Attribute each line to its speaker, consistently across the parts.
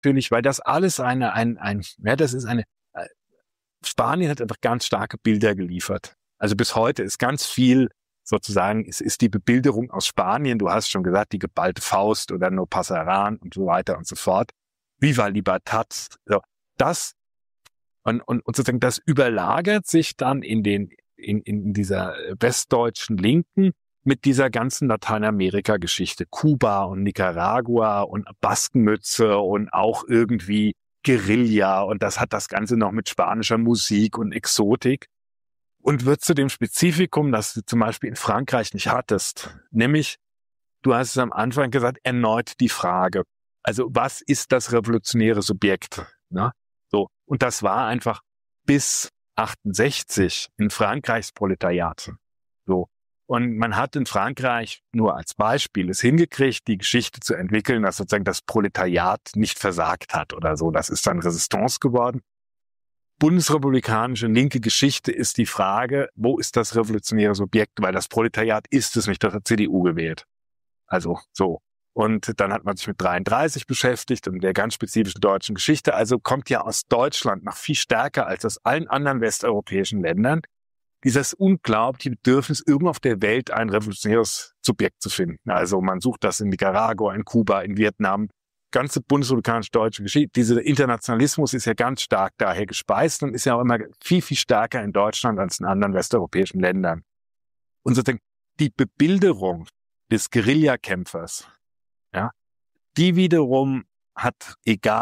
Speaker 1: natürlich, weil das alles Spanien hat einfach ganz starke Bilder geliefert. Also bis heute ist ganz viel sozusagen, ist die Bebilderung aus Spanien, du hast schon gesagt, die geballte Faust oder No Pasaran und so weiter und so fort. Viva Libertad. So, das und sozusagen das überlagert sich dann in dieser westdeutschen Linken mit dieser ganzen Lateinamerika-Geschichte. Kuba und Nicaragua und Baskenmütze und auch irgendwie Guerilla und das hat das Ganze noch mit spanischer Musik und Exotik und wird zu dem Spezifikum, das du zum Beispiel in Frankreich nicht hattest. Nämlich, du hast es am Anfang gesagt, erneut die Frage, also was ist das revolutionäre Subjekt? Ne? So. Und das war einfach bis 68 in Frankreichs Proletariat. So. Und man hat in Frankreich nur als Beispiel es hingekriegt, die Geschichte zu entwickeln, dass sozusagen das Proletariat nicht versagt hat oder so. Das ist dann Resistance geworden. Bundesrepublikanische linke Geschichte ist die Frage, wo ist das revolutionäre Subjekt? Weil das Proletariat ist es nicht, das hat CDU gewählt. Also so. Und dann hat man sich mit 33 beschäftigt und der ganz spezifischen deutschen Geschichte. Also kommt ja aus Deutschland noch viel stärker als aus allen anderen westeuropäischen Ländern dieses unglaubliche Bedürfnis, irgendwo auf der Welt ein revolutionäres Subjekt zu finden. Also man sucht das in Nicaragua, in Kuba, in Vietnam. Ganze bundesrepublikanisch-deutsche Geschichte. Dieser Internationalismus ist ja ganz stark daher gespeist und ist ja auch immer viel, viel stärker in Deutschland als in anderen westeuropäischen Ländern. Und sozusagen die Bebilderung des Guerillakämpfers, ja, die wiederum hat,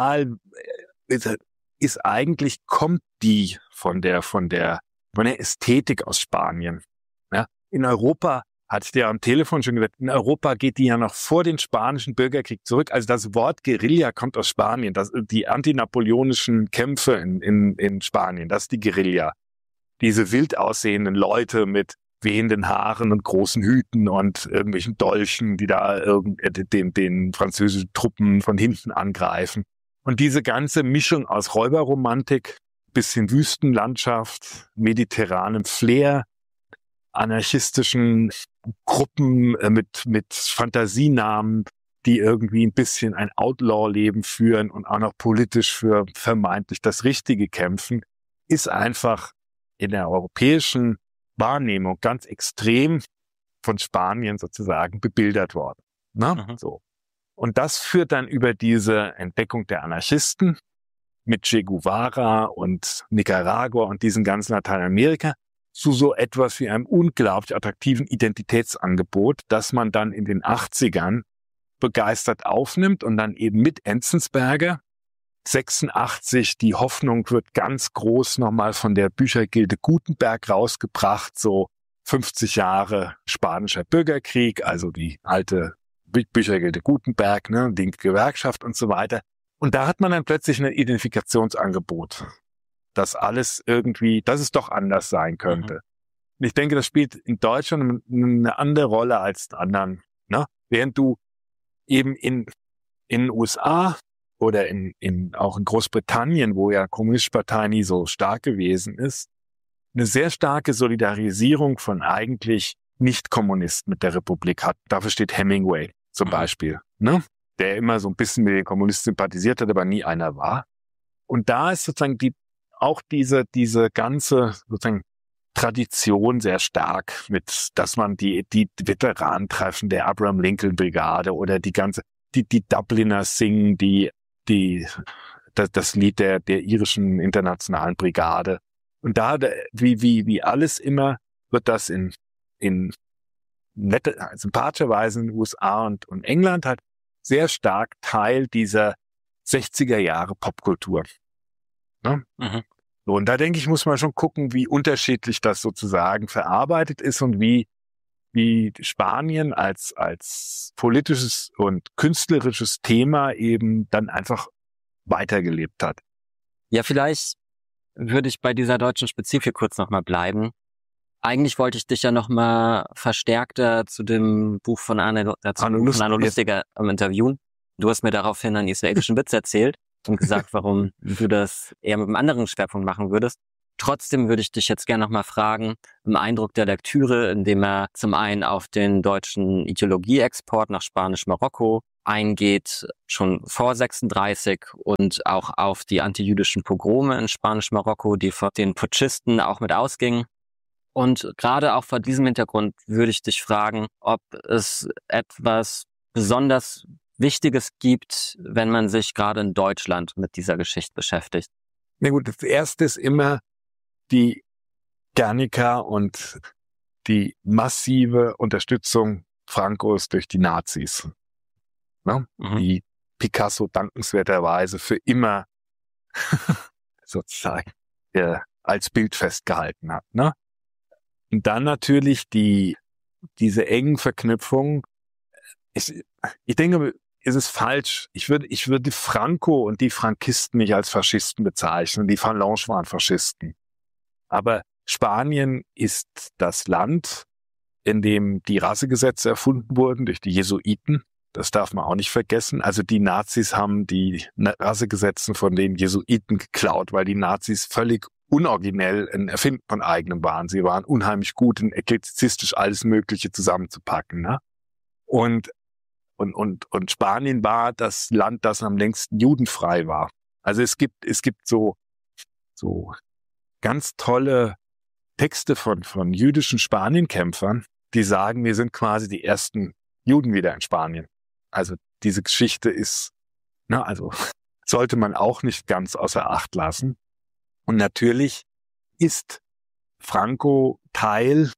Speaker 1: kommt die von der Ästhetik aus Spanien. Ja, in Europa, hatte ich dir am Telefon schon gesagt, in Europa geht die ja noch vor den spanischen Bürgerkrieg zurück. Also das Wort Guerilla kommt aus Spanien. Die antinapoleonischen Kämpfe in Spanien, das ist die Guerilla. Diese wild aussehenden Leute mit wehenden Haaren und großen Hüten und irgendwelchen Dolchen, die da den französischen Truppen von hinten angreifen. Und diese ganze Mischung aus Räuberromantik, bisschen Wüstenlandschaft, mediterranem Flair, anarchistischen Gruppen mit Fantasienamen, die irgendwie ein bisschen ein Outlaw-Leben führen und auch noch politisch für vermeintlich das Richtige kämpfen, ist einfach in der europäischen Wahrnehmung ganz extrem von Spanien sozusagen bebildert worden. Ne?
Speaker 2: Mhm.
Speaker 1: So. Und das führt dann über diese Entdeckung der Anarchisten mit Che Guevara und Nicaragua und diesen ganzen Lateinamerika zu so etwas wie einem unglaublich attraktiven Identitätsangebot, das man dann in den 80ern begeistert aufnimmt und dann eben mit Enzensberger 86, die Hoffnung wird ganz groß nochmal von der Büchergilde Gutenberg rausgebracht, so 50 Jahre spanischer Bürgerkrieg, also die alte Büchergilde Gutenberg, ne, die Gewerkschaft und so weiter. Und da hat man dann plötzlich ein Identifikationsangebot, dass alles irgendwie, dass es doch anders sein könnte.
Speaker 2: Mhm.
Speaker 1: Und ich denke, das spielt in Deutschland eine andere Rolle als in anderen. Ne? Während du eben in den USA oder auch in Großbritannien, wo ja Kommunistische Partei nie so stark gewesen ist, eine sehr starke Solidarisierung von eigentlich Nicht-Kommunisten mit der Republik hat. Dafür steht Hemingway zum Beispiel, ne? Der immer so ein bisschen mit den Kommunisten sympathisiert hat, aber nie einer war. Und da ist sozusagen diese ganze sozusagen Tradition sehr stark mit, dass man die Veteranentreffen der Abraham Lincoln Brigade oder die Dubliner singen das Lied der irischen internationalen Brigade. Und da, wie alles immer, wird das in sympathischer Weise in den USA und England halt sehr stark Teil dieser 60er Jahre Popkultur. Ne?
Speaker 2: Mhm.
Speaker 1: So, und da denke ich, muss man schon gucken, wie unterschiedlich das sozusagen verarbeitet ist und wie Spanien als politisches und künstlerisches Thema eben dann einfach weitergelebt hat.
Speaker 2: Ja, vielleicht würde ich bei dieser deutschen Spezifik kurz nochmal bleiben. Eigentlich wollte ich dich ja nochmal verstärkter zu dem Buch von Arno Lustiger interviewen. Du hast mir daraufhin einen israelischen Witz erzählt und gesagt, warum du das eher mit einem anderen Schwerpunkt machen würdest. Trotzdem würde ich dich jetzt gerne nochmal fragen, im Eindruck der Lektüre, indem er zum einen auf den deutschen Ideologieexport nach Spanisch-Marokko eingeht, schon vor 36 und auch auf die antijüdischen Pogrome in Spanisch-Marokko, die von den Putschisten auch mit ausgingen. Und gerade auch vor diesem Hintergrund würde ich dich fragen, ob es etwas besonders Wichtiges gibt, wenn man sich gerade in Deutschland mit dieser Geschichte beschäftigt.
Speaker 1: Na gut, das erste ist immer die Guernica und die massive Unterstützung Francos durch die Nazis, ne? Die Picasso dankenswerterweise für immer sozusagen als Bild festgehalten hat, ne? Und dann natürlich diese engen Verknüpfungen. Ich denke, es ist falsch. Ich würde Franco und die Frankisten nicht als Faschisten bezeichnen. Die Phalange waren Faschisten. Aber Spanien ist das Land, in dem die Rassegesetze erfunden wurden durch die Jesuiten. Das darf man auch nicht vergessen. Also die Nazis haben die Rassegesetze von den Jesuiten geklaut, weil die Nazis völlig unoriginell ein Erfinden von eigenem waren. Sie waren unheimlich gut in eklezistisch alles Mögliche zusammenzupacken, ne? Und Spanien war das Land, das am längsten judenfrei war. Also es gibt so ganz tolle Texte von jüdischen Spanienkämpfern, die sagen, wir sind quasi die ersten Juden wieder in Spanien. Also diese Geschichte ist, also sollte man auch nicht ganz außer Acht lassen. Und natürlich ist Franco Teil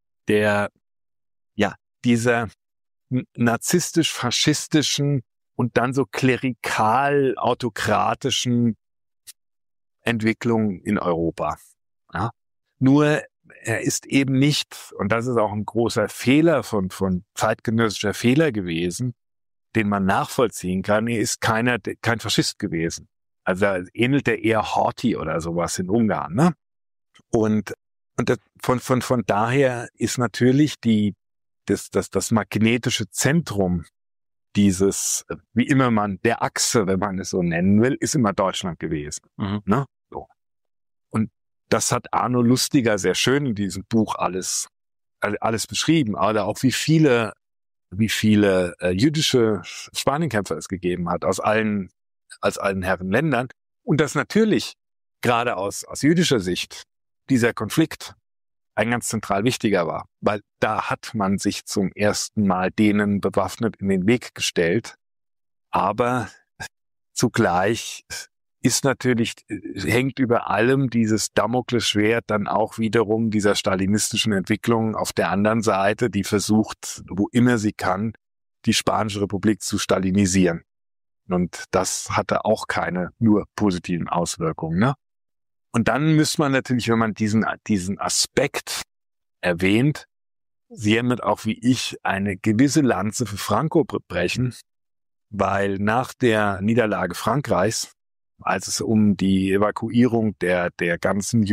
Speaker 1: dieser narzisstisch-faschistischen und dann so klerikal-autokratischen Entwicklung in Europa. Ja? Nur er ist eben nicht, und das ist auch ein großer Fehler von zeitgenössischer Fehler gewesen, den man nachvollziehen kann, er ist kein Faschist gewesen. Also er ähnelt er eher Horthy oder sowas in Ungarn, ne? Und von daher ist natürlich das magnetische Zentrum dieses, wie immer der Achse, wenn man es so nennen will, ist immer Deutschland gewesen. Ne? So. Und das hat Arno Lustiger sehr schön in diesem Buch alles beschrieben, aber auch wie viele jüdische Spanienkämpfer es gegeben hat aus allen Herren Ländern. Und dass natürlich gerade aus jüdischer Sicht dieser Konflikt ein ganz zentral wichtiger war, weil da hat man sich zum ersten Mal denen bewaffnet in den Weg gestellt. Aber zugleich hängt über allem dieses Damoklesschwert dann auch wiederum dieser stalinistischen Entwicklung auf der anderen Seite, die versucht, wo immer sie kann, die Spanische Republik zu stalinisieren. Und das hatte auch keine nur positiven Auswirkungen, ne? Und dann müsste man natürlich, wenn man diesen Aspekt erwähnt, hiermit auch wie ich eine gewisse Lanze für Franco brechen, weil nach der Niederlage Frankreichs, als es um die Evakuierung der ganzen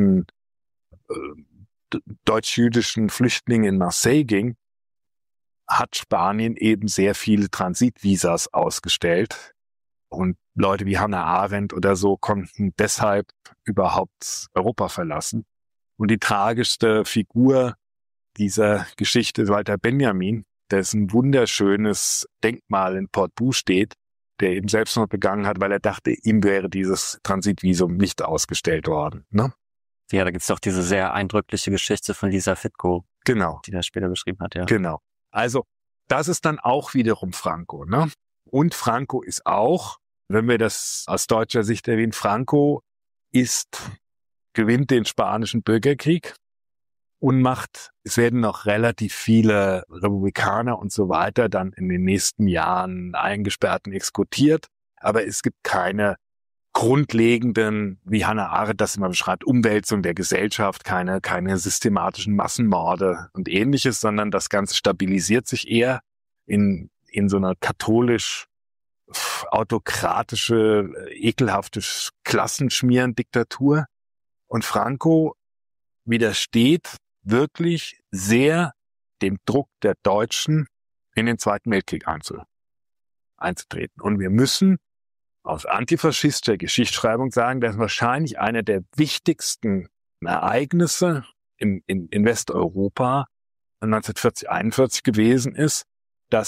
Speaker 1: deutsch-jüdischen Flüchtlinge in Marseille ging, hat Spanien eben sehr viele Transitvisas ausgestellt. Und Leute wie Hannah Arendt oder so konnten deshalb überhaupt Europa verlassen. Und die tragischste Figur dieser Geschichte ist Walter Benjamin, dessen wunderschönes Denkmal in Portbou steht, der eben Selbstmord begangen hat, weil er dachte, ihm wäre dieses Transitvisum nicht ausgestellt worden. Ne?
Speaker 2: Ja, da gibt's doch diese sehr eindrückliche Geschichte von Lisa Fitko,
Speaker 1: genau,
Speaker 2: die das später beschrieben hat. Ja.
Speaker 1: Genau. Also das ist dann auch wiederum Franco. Ne? Und Franco ist auch, wenn wir das aus deutscher Sicht erwähnen, Franco gewinnt den spanischen Bürgerkrieg und es werden noch relativ viele Republikaner und so weiter dann in den nächsten Jahren eingesperrt und exekutiert. Aber es gibt keine grundlegenden, wie Hannah Arendt das immer beschreibt, Umwälzung der Gesellschaft, keine systematischen Massenmorde und Ähnliches, sondern das Ganze stabilisiert sich eher in so einer katholisch autokratische, ekelhafte Klassenschmieren-Diktatur. Und Franco widersteht wirklich sehr dem Druck der Deutschen, in den Zweiten Weltkrieg einzutreten. Und wir müssen aus antifaschistischer Geschichtsschreibung sagen, dass wahrscheinlich einer der wichtigsten Ereignisse in Westeuropa 1940, 41 gewesen ist, dass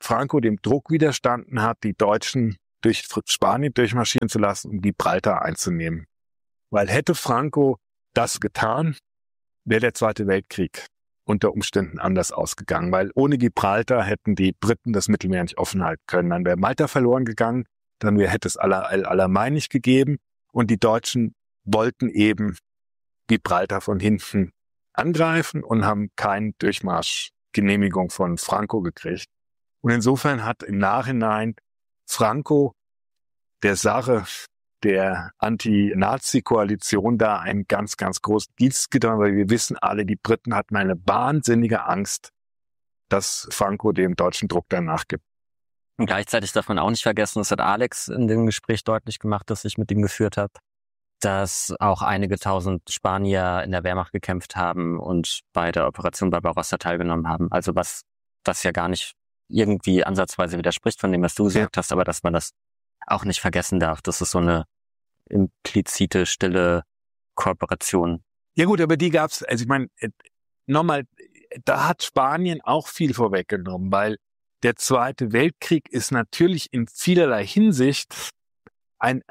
Speaker 1: Franco dem Druck widerstanden hat, die Deutschen durch Spanien durchmarschieren zu lassen, um Gibraltar einzunehmen. Weil hätte Franco das getan, wäre der Zweite Weltkrieg unter Umständen anders ausgegangen. Weil ohne Gibraltar hätten die Briten das Mittelmeer nicht offen halten können. Dann wäre Malta verloren gegangen, dann hätte es Al-Alamein nicht gegeben. Und die Deutschen wollten eben Gibraltar von hinten angreifen und haben keine Durchmarschgenehmigung von Franco gekriegt. Und insofern hat im Nachhinein Franco der Sache der Anti-Nazi-Koalition da einen ganz, ganz großen Dienst getan, weil wir wissen alle, die Briten hatten eine wahnsinnige Angst, dass Franco dem deutschen Druck danach gibt.
Speaker 2: Und gleichzeitig darf man auch nicht vergessen, das hat Alex in dem Gespräch deutlich gemacht, das ich mit ihm geführt habe, dass auch einige tausend Spanier in der Wehrmacht gekämpft haben und bei der Operation Barbarossa teilgenommen haben. Also was das ja gar nicht irgendwie ansatzweise widerspricht von dem, was du gesagt hast, aber dass man das auch nicht vergessen darf. Das ist so eine implizite, stille Kooperation.
Speaker 1: Ja gut, aber die gab's, also ich meine, nochmal, da hat Spanien auch viel vorweggenommen, weil der Zweite Weltkrieg ist natürlich in vielerlei Hinsicht ein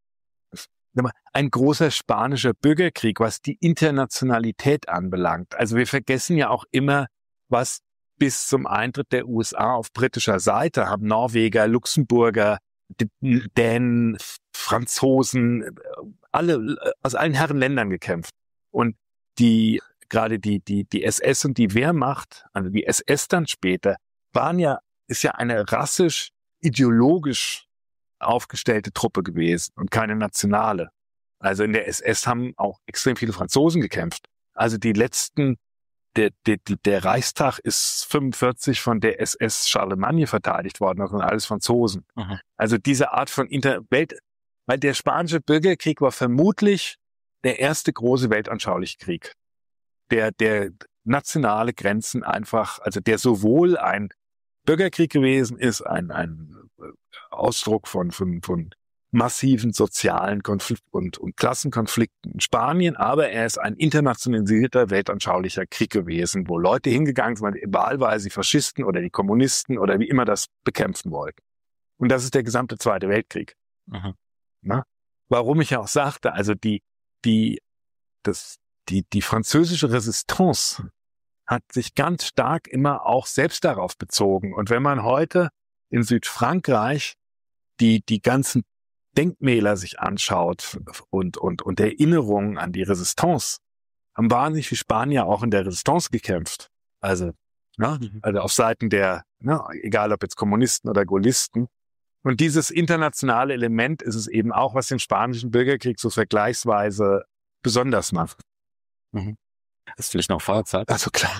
Speaker 1: großer spanischer Bürgerkrieg, was die Internationalität anbelangt. Also wir vergessen ja auch immer, was bis zum Eintritt der USA auf britischer Seite haben Norweger, Luxemburger, Dänen, Franzosen, alle aus allen Herrenländern gekämpft. Und gerade die SS und die Wehrmacht, also die SS dann später, ist ja eine rassisch, ideologisch aufgestellte Truppe gewesen und keine nationale. Also in der SS haben auch extrem viele Franzosen gekämpft. Also die letzten, der Reichstag ist 45 von der SS Charlemagne verteidigt worden, das sind alles Franzosen. Mhm. Also diese Art von weil der spanische Bürgerkrieg war vermutlich der erste große weltanschauliche Krieg, der nationale Grenzen einfach, also der sowohl ein Bürgerkrieg gewesen ist, ein Ausdruck von massiven sozialen Konflikten und Klassenkonflikten in Spanien, aber er ist ein internationalisierter, weltanschaulicher Krieg gewesen, wo Leute hingegangen sind, wahlweise die Faschisten oder die Kommunisten oder wie immer das bekämpfen wollten. Und das ist der gesamte Zweite Weltkrieg. Mhm. Na? Warum ich auch sagte, also die französische Resistance hat sich ganz stark immer auch selbst darauf bezogen. Und wenn man heute in Südfrankreich die ganzen Denkmäler sich anschaut und Erinnerungen an die Resistance, haben wahnsinnig viele Spanier auch in der Resistance gekämpft. Also auf Seiten der, egal ob jetzt Kommunisten oder Gaullisten. Und dieses internationale Element ist es eben auch, was den spanischen Bürgerkrieg so vergleichsweise besonders macht.
Speaker 2: Mhm. Das ist vielleicht noch Feuerzeit.
Speaker 1: Also klar.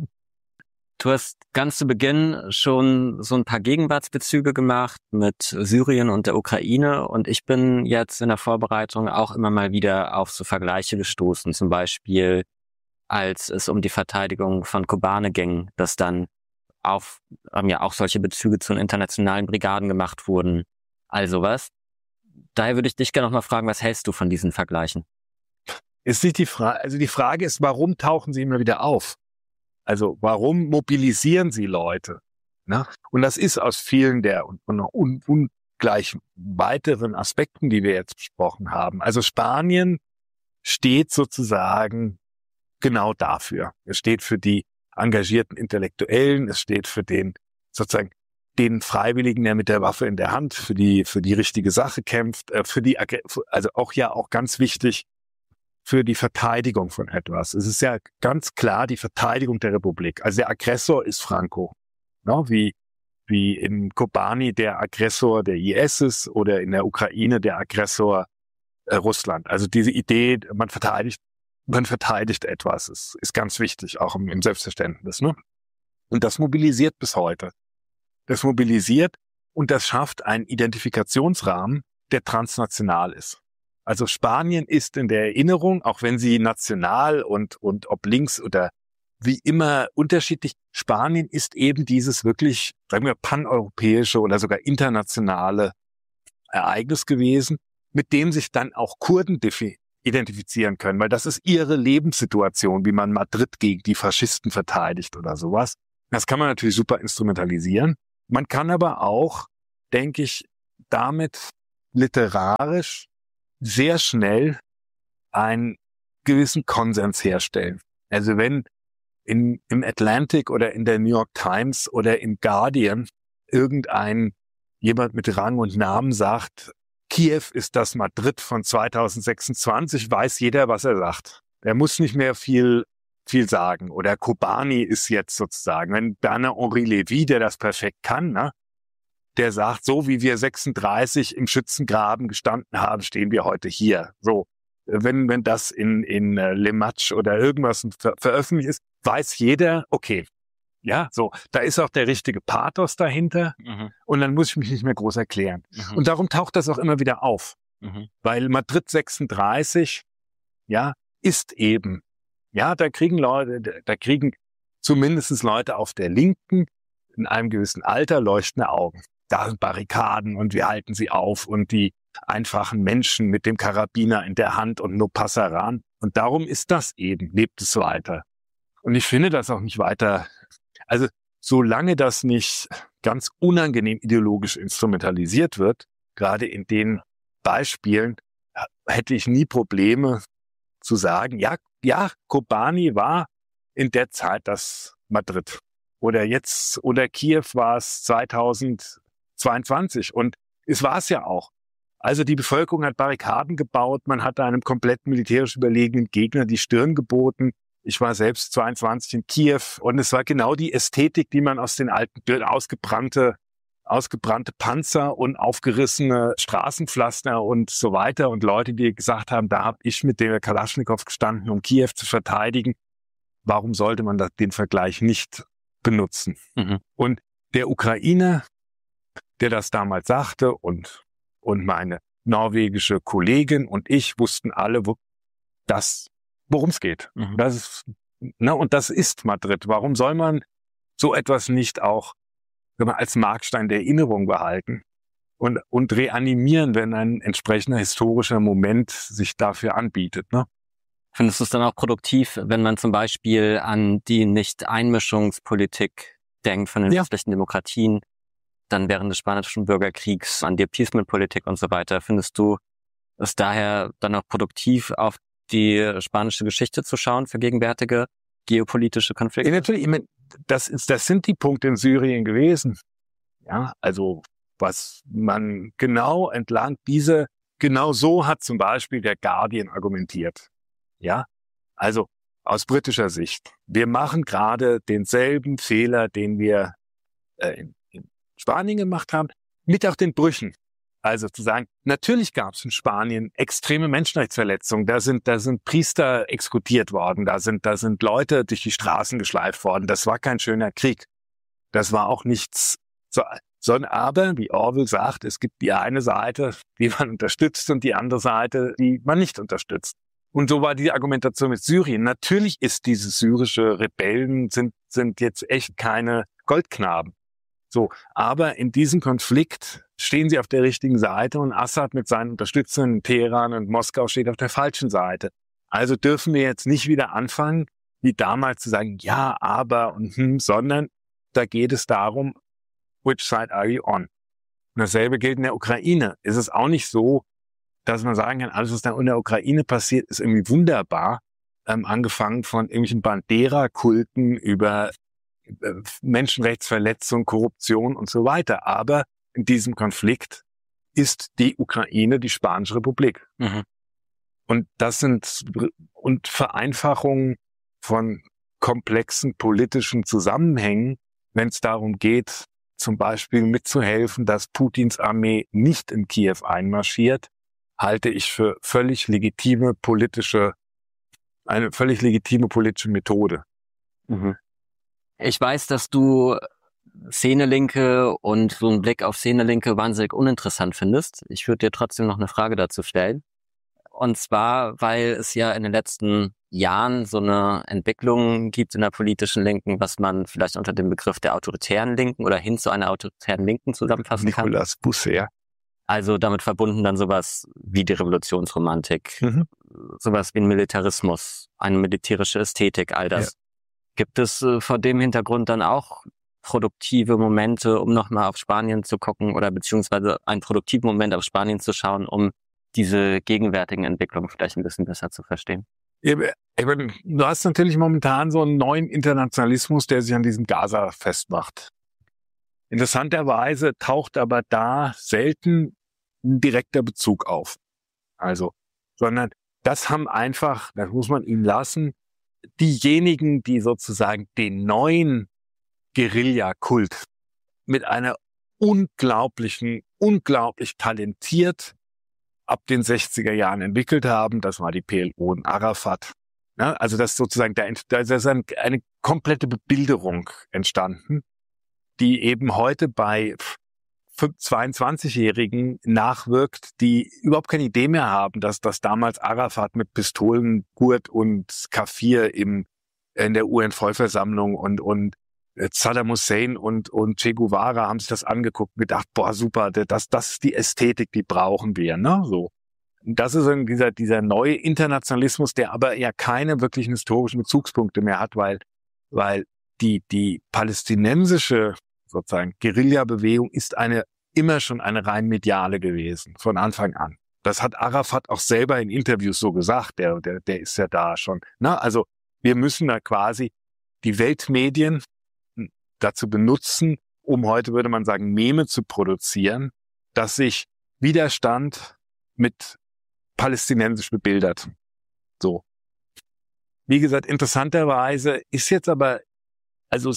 Speaker 2: Du hast ganz zu Beginn schon so ein paar Gegenwartsbezüge gemacht mit Syrien und der Ukraine und ich bin jetzt in der Vorbereitung auch immer mal wieder auf so Vergleiche gestoßen, zum Beispiel als es um die Verteidigung von Kobane ging, dass dann auch solche Bezüge zu den internationalen Brigaden gemacht wurden, also was. Daher würde ich dich gerne noch mal fragen, was hältst du von diesen Vergleichen?
Speaker 1: Ist nicht die Frage, also die Frage ist, warum tauchen sie immer wieder auf? Also warum mobilisieren sie Leute? Ne? Und das ist aus vielen der und noch ungleich weiteren Aspekten, die wir jetzt besprochen haben. Also Spanien steht sozusagen genau dafür. Es steht für die engagierten Intellektuellen, es steht für den den Freiwilligen, der mit der Waffe in der Hand für die richtige Sache kämpft, also auch ganz wichtig, für die Verteidigung von etwas. Es ist ja ganz klar die Verteidigung der Republik. Also der Aggressor ist Franco. Ja, wie in Kobani der Aggressor der IS ist oder in der Ukraine der Aggressor Russland. Also diese Idee, man verteidigt etwas, ist ganz wichtig, auch im Selbstverständnis. Ne? Und das mobilisiert bis heute. Das mobilisiert und das schafft einen Identifikationsrahmen, der transnational ist. Also Spanien ist in der Erinnerung, auch wenn sie national und ob links oder wie immer unterschiedlich, Spanien ist eben dieses wirklich, sagen wir, paneuropäische oder sogar internationale Ereignis gewesen, mit dem sich dann auch Kurden identifizieren können, weil das ist ihre Lebenssituation, wie man Madrid gegen die Faschisten verteidigt oder sowas. Das kann man natürlich super instrumentalisieren. Man kann aber auch, denke ich, damit literarisch sehr schnell einen gewissen Konsens herstellen. Also wenn im Atlantic oder in der New York Times oder im Guardian jemand mit Rang und Namen sagt, Kiew ist das Madrid von 2026, weiß jeder, was er sagt. Er muss nicht mehr viel sagen. Oder Kobani ist jetzt sozusagen, wenn Bernard-Henri Lévy, der das perfekt kann, ne, der sagt, so wie wir 36 im Schützengraben gestanden haben, stehen wir heute hier. So, wenn das in Le Match oder irgendwas veröffentlicht ist, weiß jeder, okay, ja, so, da ist auch der richtige Pathos dahinter und dann muss ich mich nicht mehr groß erklären. Und darum taucht das auch immer wieder auf, weil Madrid 36, ja, ist eben, ja, da kriegen zumindest Leute auf der Linken in einem gewissen Alter leuchtende Augen. Da sind Barrikaden und wir halten sie auf und die einfachen Menschen mit dem Karabiner in der Hand und no passaran. Und darum ist das eben, lebt es weiter. Und ich finde das auch nicht weiter, also solange das nicht ganz unangenehm ideologisch instrumentalisiert wird, gerade in den Beispielen, hätte ich nie Probleme zu sagen, ja, Kobani war in der Zeit das Madrid. Oder Kiew war es 2022 und es war es ja auch. Also die Bevölkerung hat Barrikaden gebaut, man hat einem komplett militärisch überlegenen Gegner die Stirn geboten. Ich war selbst 22 in Kiew und es war genau die Ästhetik, die man aus den alten Bildern, ausgebrannte Panzer und aufgerissene Straßenpflaster und so weiter und Leute, die gesagt haben, da habe ich mit dem Kalaschnikow gestanden, um Kiew zu verteidigen. Warum sollte man den Vergleich nicht benutzen? Und der Ukrainer, der das damals sagte und meine norwegische Kollegin und ich wussten alle, worum es geht. Das ist, und das ist Madrid. Warum soll man so etwas nicht auch als Markstein der Erinnerung behalten und reanimieren, wenn ein entsprechender historischer Moment sich dafür anbietet, ne?
Speaker 2: Findest du es dann auch produktiv, wenn man zum Beispiel an die Nicht-Einmischungspolitik denkt von den westlichen Demokratien, dann während des Spanischen Bürgerkriegs, an die Appeasement-Politik und so weiter? Findest du es daher dann auch produktiv, auf die spanische Geschichte zu schauen für gegenwärtige geopolitische Konflikte?
Speaker 1: Ja, natürlich. Ich meine, das sind die Punkte in Syrien gewesen. Ja, also was man genau so hat zum Beispiel der Guardian argumentiert. Ja, also aus britischer Sicht. Wir machen gerade denselben Fehler, den wir in Spanien gemacht haben, mit auch den Brüchen. Also zu sagen, natürlich gab es in Spanien extreme Menschenrechtsverletzungen. Da sind Priester exekutiert worden. Da sind Leute durch die Straßen geschleift worden. Das war kein schöner Krieg. Das war auch nichts, sondern aber, wie Orwell sagt, es gibt die eine Seite, die man unterstützt und die andere Seite, die man nicht unterstützt. Und so war die Argumentation mit Syrien. Natürlich ist diese syrische Rebellen sind jetzt echt keine Goldknaben. So, aber in diesem Konflikt stehen sie auf der richtigen Seite und Assad mit seinen Unterstützern in Teheran und Moskau steht auf der falschen Seite. Also dürfen wir jetzt nicht wieder anfangen, wie damals zu sagen, ja, aber sondern da geht es darum, which side are you on? Und dasselbe gilt in der Ukraine. Es ist auch nicht so, dass man sagen kann, alles, was da in der Ukraine passiert, ist irgendwie wunderbar, angefangen von irgendwelchen Bandera-Kulten über Menschenrechtsverletzung, Korruption und so weiter. Aber in diesem Konflikt ist die Ukraine die Spanische Republik. Und und Vereinfachungen von komplexen politischen Zusammenhängen, wenn es darum geht, zum Beispiel mitzuhelfen, dass Putins Armee nicht in Kiew einmarschiert, halte ich für eine völlig legitime politische Methode.
Speaker 2: Ich weiß, dass du Szene-Linke und so einen Blick auf Szene-Linke wahnsinnig uninteressant findest. Ich würde dir trotzdem noch eine Frage dazu stellen. Und zwar, weil es ja in den letzten Jahren so eine Entwicklung gibt in der politischen Linken, was man vielleicht unter dem Begriff der autoritären Linken oder hin zu einer autoritären Linken zusammenfassen kann.
Speaker 1: Nicolas Bousser.
Speaker 2: Also damit verbunden dann sowas wie die Revolutionsromantik, sowas wie ein Militarismus, eine militärische Ästhetik, all das. Ja. Gibt es vor dem Hintergrund dann auch produktive Momente, um nochmal auf Spanien zu gucken oder beziehungsweise einen produktiven Moment auf Spanien zu schauen, um diese gegenwärtigen Entwicklungen vielleicht ein bisschen besser zu verstehen?
Speaker 1: Du hast natürlich momentan so einen neuen Internationalismus, der sich an diesem Gaza festmacht. Interessanterweise taucht aber da selten ein direkter Bezug auf. Also, sondern das haben einfach, das muss man ihnen lassen, diejenigen, die sozusagen den neuen Guerilla-Kult mit einer unglaublich talentiert ab den 60er Jahren entwickelt haben. Das war die PLO und Arafat. Ja, also das ist sozusagen, da ist eine komplette Bebilderung entstanden, die eben heute bei 22-Jährigen nachwirkt, die überhaupt keine Idee mehr haben, dass das damals Arafat mit Pistolengurt und Kaffir in der UN-Vollversammlung und Saddam Hussein und Che Guevara haben sich das angeguckt und gedacht, boah, super, das ist die Ästhetik, die brauchen wir, ne, so. Und das ist dieser neue Internationalismus, der aber ja keine wirklichen historischen Bezugspunkte mehr hat, weil die palästinensische sozusagen Guerilla-Bewegung ist immer schon eine rein mediale gewesen, von Anfang an. Das hat Arafat auch selber in Interviews so gesagt, der ist ja da schon. Na, also wir müssen da quasi die Weltmedien dazu benutzen, um heute, würde man sagen, Meme zu produzieren, dass sich Widerstand mit palästinensisch bebildert. So. Wie gesagt, interessanterweise ist jetzt aber, also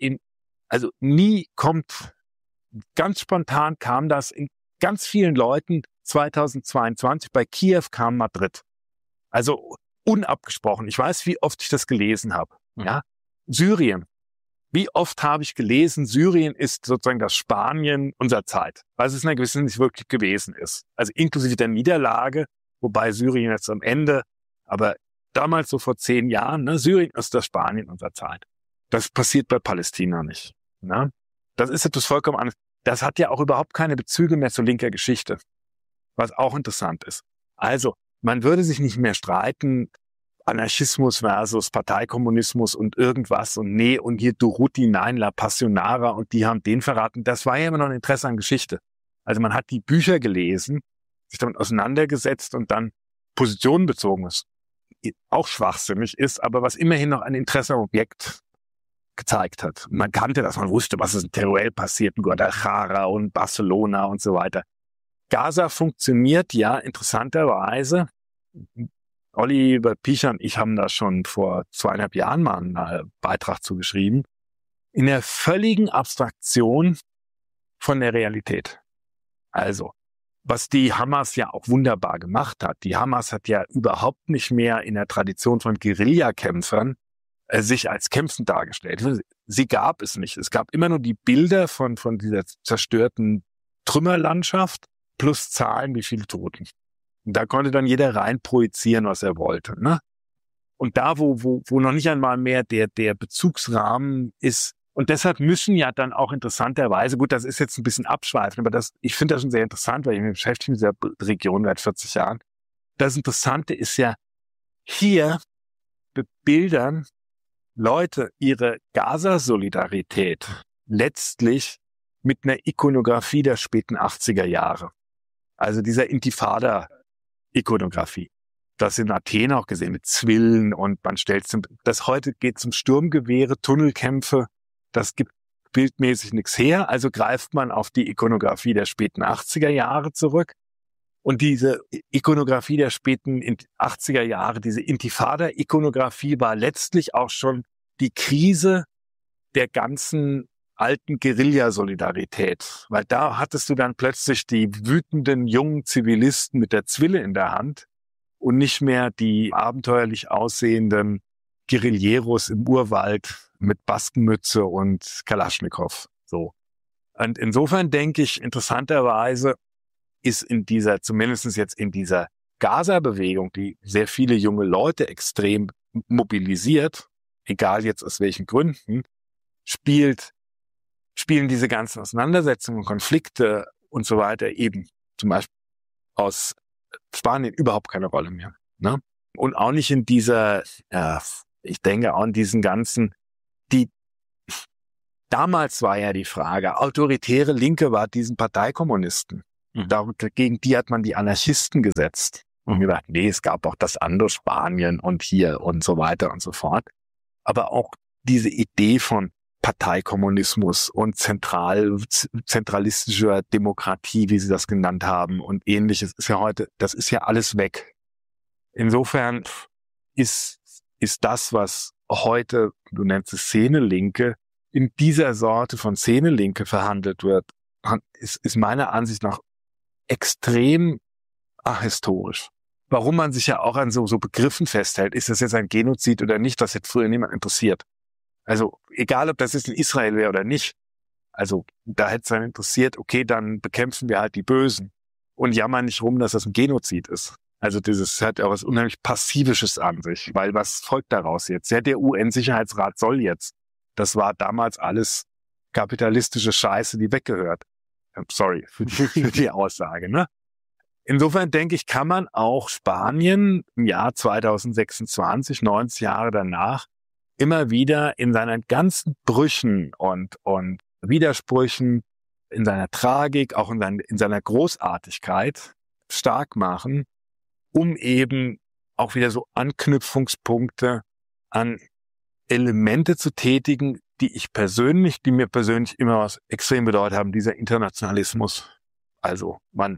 Speaker 1: nie kommt, ganz spontan kam das in ganz vielen Leuten 2022, bei Kiew kam Madrid. Also unabgesprochen. Ich weiß, wie oft ich das gelesen habe. Ja? Syrien. Wie oft habe ich gelesen, Syrien ist sozusagen das Spanien unserer Zeit, was es in einer gewissen nicht wirklich gewesen ist. Also inklusive der Niederlage, wobei Syrien jetzt am Ende, aber damals so vor 10 Jahren, ne, Syrien ist das Spanien unserer Zeit. Das passiert bei Palästina nicht. Ne? Das ist etwas vollkommen anderes. Das hat ja auch überhaupt keine Bezüge mehr zu linker Geschichte, was auch interessant ist. Also, man würde sich nicht mehr streiten, Anarchismus versus Parteikommunismus und irgendwas und nee, und hier Durruti, nein, La Passionara und die haben den verraten. Das war ja immer noch ein Interesse an Geschichte. Also man hat die Bücher gelesen, sich damit auseinandergesetzt und dann Positionen bezogen, was auch schwachsinnig ist, aber was immerhin noch ein Interesse am Objekt gezeigt hat. Man kannte das, man wusste, was ist in Teruel passiert, in Guadalajara und Barcelona und so weiter. Gaza funktioniert ja interessanterweise. Oliver Picher und ich haben da schon vor 2,5 Jahren mal einen Beitrag zugeschrieben, in der völligen Abstraktion von der Realität. Also, was die Hamas ja auch wunderbar gemacht hat. Die Hamas hat ja überhaupt nicht mehr in der Tradition von Guerillakämpfern sich als kämpfend dargestellt. Sie gab es nicht. Es gab immer nur die Bilder von dieser zerstörten Trümmerlandschaft plus Zahlen, wie viele Toten. Und da konnte dann jeder rein projizieren, was er wollte. Ne? Und da, wo noch nicht einmal mehr der Bezugsrahmen ist, und deshalb müssen ja dann auch interessanterweise, gut, das ist jetzt ein bisschen abschweifend, aber ich finde das schon sehr interessant, weil ich mich beschäftige mit dieser Region seit 40 Jahren. Das Interessante ist ja, hier bebildern Leute ihre Gaza-Solidarität letztlich mit einer Ikonografie der späten 80er Jahre. Also dieser Intifada-Ikonografie. Das in Athen auch gesehen mit Zwillen und man stellt das heute geht zum Sturmgewehre, Tunnelkämpfe. Das gibt bildmäßig nichts her. Also greift man auf die Ikonografie der späten 80er Jahre zurück. Und diese Ikonografie der späten 80er Jahre, diese Intifada-Ikonografie war letztlich auch schon die Krise der ganzen alten Guerilla-Solidarität. Weil da hattest du dann plötzlich die wütenden jungen Zivilisten mit der Zwille in der Hand und nicht mehr die abenteuerlich aussehenden Guerilleros im Urwald mit Baskenmütze und Kalaschnikow. So. Und insofern denke ich, interessanterweise ist zumindest jetzt in dieser Gaza-Bewegung, die sehr viele junge Leute extrem mobilisiert, egal jetzt aus welchen Gründen, spielen diese ganzen Auseinandersetzungen, Konflikte und so weiter eben zum Beispiel aus Spanien überhaupt keine Rolle mehr. Ne? Und auch nicht in dieser, ich denke auch in diesen ganzen, damals war ja die Frage, autoritäre Linke war diesen Parteikommunisten. Gegen die hat man die Anarchisten gesetzt. Und gesagt, nee, es gab auch das andere Spanien und hier und so weiter und so fort. Aber auch diese Idee von Parteikommunismus und zentralistischer Demokratie, wie sie das genannt haben und ähnliches, ist ja heute, das ist ja alles weg. Insofern ist das, was heute, du nennst es Szene-Linke, in dieser Sorte von Szene-Linke verhandelt wird, ist meiner Ansicht nach extrem ahistorisch. Warum man sich ja auch an so Begriffen festhält, ist das jetzt ein Genozid oder nicht, das hätte früher niemand interessiert. Also egal, ob das jetzt in Israel wäre oder nicht, also da hätte es dann interessiert, okay, dann bekämpfen wir halt die Bösen und jammern nicht rum, dass das ein Genozid ist. Also das hat ja was unheimlich Passivisches an sich, weil was folgt daraus jetzt? Ja, der UN-Sicherheitsrat soll jetzt. Das war damals alles kapitalistische Scheiße, die weggehört. Sorry für die Aussage, ne? Insofern denke ich, kann man auch Spanien im Jahr 2026, 90 Jahre danach, immer wieder in seinen ganzen Brüchen und Widersprüchen, in seiner Tragik, auch in seiner Großartigkeit stark machen, um eben auch wieder so Anknüpfungspunkte an Elemente zu tätigen, die mir persönlich immer was extrem bedeutet haben, dieser Internationalismus. Also man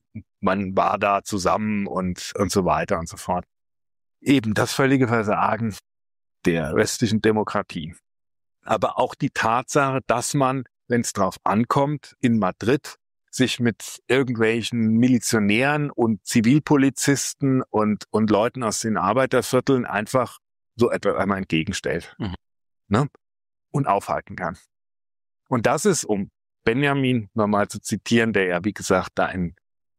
Speaker 1: war da zusammen und so weiter und so fort. Eben das völlige Versagen der westlichen Demokratie. Aber auch die Tatsache, dass man, wenn es drauf ankommt, in Madrid sich mit irgendwelchen Milizionären und Zivilpolizisten und Leuten aus den Arbeitervierteln einfach so etwas einmal entgegenstellt, ne? Und aufhalten kann. Und das ist, um Benjamin nochmal zu zitieren, der ja, wie gesagt, da in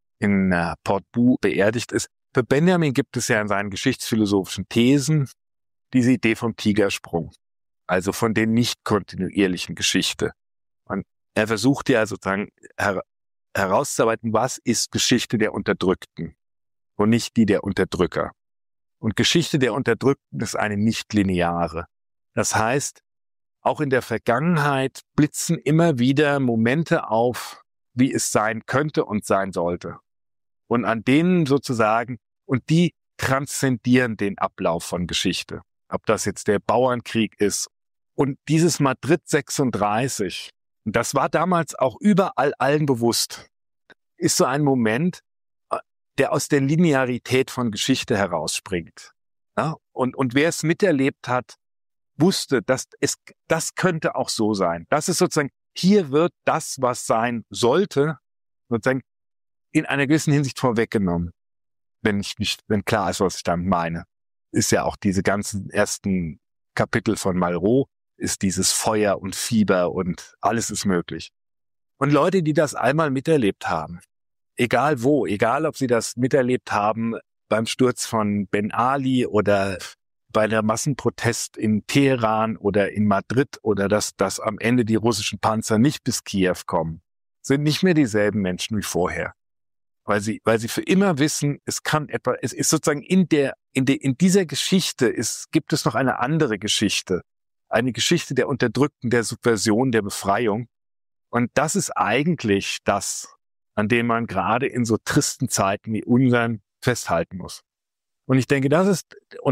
Speaker 1: Portbou beerdigt ist. Für Benjamin gibt es ja in seinen geschichtsphilosophischen Thesen diese Idee vom Tigersprung, also von der nicht kontinuierlichen Geschichte. Und er versucht ja sozusagen herauszuarbeiten, was ist Geschichte der Unterdrückten und nicht die der Unterdrücker. Und Geschichte der Unterdrückten ist eine nicht-lineare. Das heißt, auch in der Vergangenheit blitzen immer wieder Momente auf, wie es sein könnte und sein sollte. Und an denen sozusagen, und die transzendieren den Ablauf von Geschichte. Ob das jetzt der Bauernkrieg ist. Und dieses Madrid 36, das war damals auch überall allen bewusst, ist so ein Moment, der aus der Linearität von Geschichte herausspringt. Ja? Und wer es miterlebt hat, wusste, dass das könnte auch so sein. Das ist sozusagen, hier wird das, was sein sollte, sozusagen in einer gewissen Hinsicht vorweggenommen. Wenn klar ist, was ich damit meine. Ist ja auch diese ganzen ersten Kapitel von Malraux, ist dieses Feuer und Fieber und alles ist möglich. Und Leute, die das einmal miterlebt haben, egal wo, egal ob sie das miterlebt haben beim Sturz von Ben Ali oder bei der Massenprotest in Teheran oder in Madrid oder dass am Ende die russischen Panzer nicht bis Kiew kommen, sind nicht mehr dieselben Menschen wie vorher. Weil sie für immer wissen, es ist sozusagen in dieser Geschichte gibt es noch eine andere Geschichte. Eine Geschichte der Unterdrückten, der Subversion, der Befreiung. Und das ist eigentlich das, an dem man gerade in so tristen Zeiten wie unseren festhalten muss. Und ich denke, das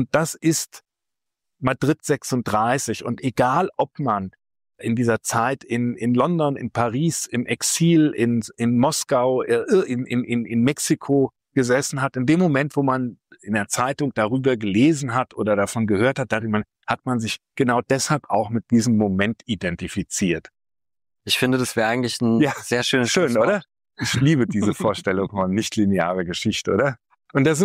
Speaker 1: ist Madrid 36. Und egal, ob man in dieser Zeit in London, in Paris, im Exil, in Moskau, in Mexiko gesessen hat, in dem Moment, wo man in der Zeitung darüber gelesen hat oder davon gehört hat, hat man sich genau deshalb auch mit diesem Moment identifiziert.
Speaker 2: Ich finde, das wäre eigentlich ein sehr schönes
Speaker 1: Schön, oder? Ich liebe diese Vorstellung von nicht-lineare Geschichte, oder? Und das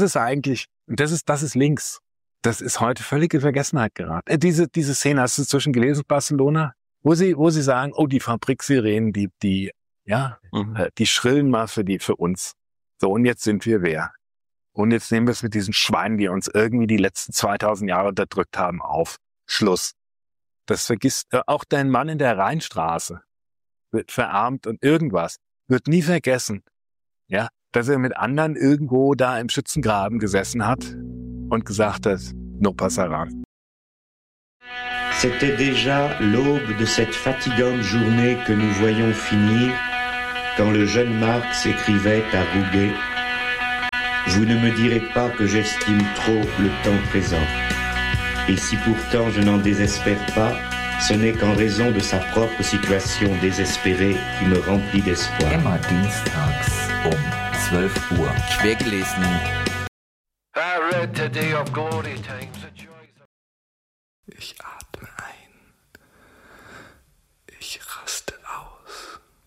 Speaker 1: ist links. Das ist heute völlig in Vergessenheit geraten. Diese Szene hast du zwischen gelesen, Barcelona, wo sie sagen, oh, die Fabriksirenen, die schrillen mal für uns. So, und jetzt sind wir wer? Und jetzt nehmen wir es mit diesen Schweinen, die uns irgendwie die letzten 2000 Jahre unterdrückt haben, auf. Schluss. Das vergisst auch dein Mann in der Rheinstraße. Wird verarmt und irgendwas. Wird nie vergessen, ja, dass er mit anderen irgendwo da im Schützengraben gesessen hat und gesagt hat, no pasarán.
Speaker 3: C'était déjà l'aube de cette fatigante journée que nous voyons finir quand le jeune Marx écrivait à Rouget « Vous ne me direz pas que j'estime trop le temps présent. Et si pourtant je n'en désespère pas, ce n'est qu'en raison de sa propre situation désespérée qui me remplit d'espoir. »
Speaker 4: Immer dienstags 12 Uhr.
Speaker 5: Quergelesen.
Speaker 6: I read today of glory times.